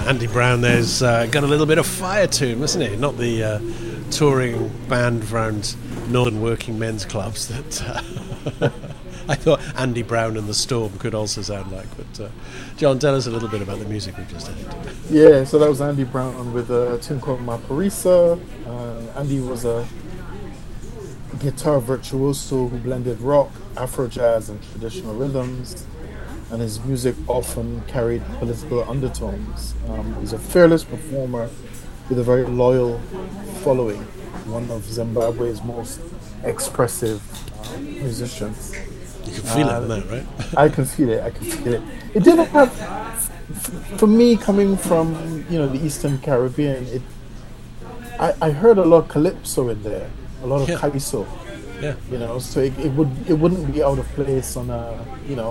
Andy Brown there's got a little bit of fire to him, hasn't he? Not the touring band around northern working men's clubs that I thought Andy Brown and the Storm could also sound like. But John, tell us a little bit about the music we've just heard. Yeah, so that was Andy Brown with a tune called Maparisa. Andy was a guitar virtuoso who blended rock, Afro jazz, and traditional rhythms, and his music often carried political undertones. He's a fearless performer with a very loyal following, one of Zimbabwe's most expressive musicians. You can feel it in that, right? I can feel it. It didn't have, for me, coming from the Eastern Caribbean. I heard a lot of calypso in there, a lot of calypso. Yeah. So it wouldn't be out of place on a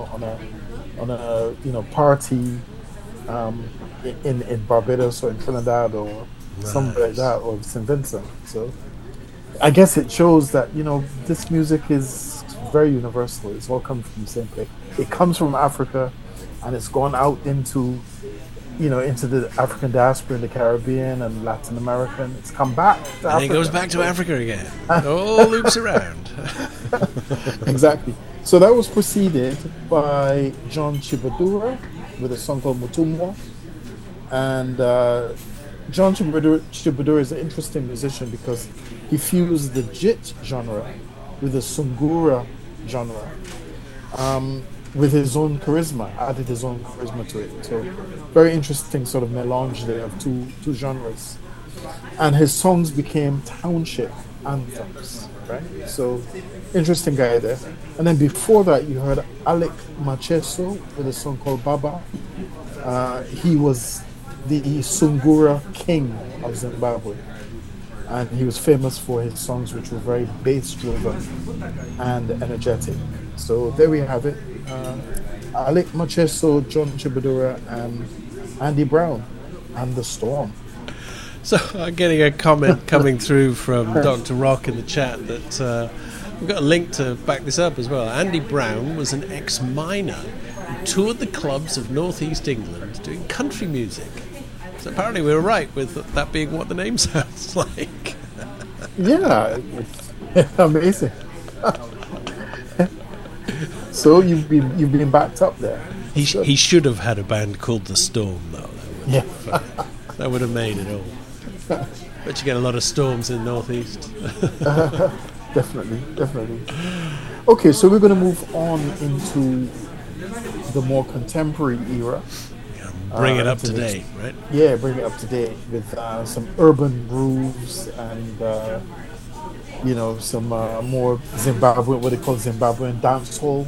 party in Barbados or in Trinidad or somewhere like that, or St. Vincent. So I guess it shows that this music is very universal. It's all come from the same place. It comes from Africa, and it's gone out into the African diaspora in the Caribbean and Latin America, and it's come back to Africa. And it goes back to Africa again. It all loops around. Exactly. So that was preceded by John Chibadura with a song called Mutumwa. And John Chibadura is an interesting musician because he fused the Jit genre with the Sungura genre, with his own charisma, added his own charisma to it. So very interesting sort of melange there of two genres. And his songs became township anthems, right? So interesting guy there. And then before that you heard Alec Macheso with a song called Baba. He was the Sungura king of Zimbabwe, and he was famous for his songs which were very bass driven and energetic. So there we have it. Alec Macheso, John Chibadura, and Andy Brown and the Storm. So I'm getting a comment coming through from Dr. Rock in the chat that we've got a link to back this up as well. Andy Brown was an ex-miner who toured the clubs of northeast England doing country music. So apparently we were right with that being what the name sounds like. Yeah, it's amazing. So you've been backed up there. He should have had a band called The Storm, though. That would have made it all. But you get a lot of storms in the northeast. Definitely. Okay, so we're going to move on into the more contemporary era. Bring it up to date, right? Yeah, bring it up to date with some urban grooves and some more Zimbabwean, what they call Zimbabwean dancehall,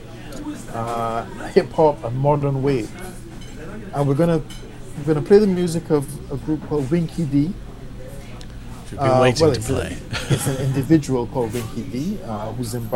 hip hop, and modern wave. And we're gonna play the music of a group called Winky D. We've been waiting to play. It's an individual called Winky D, who's in